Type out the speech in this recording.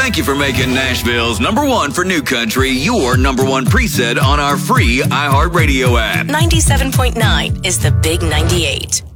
Thank you for making Nashville's #1 for New Country your #1 preset on our free iHeartRadio app. 97.9 is the Big 98.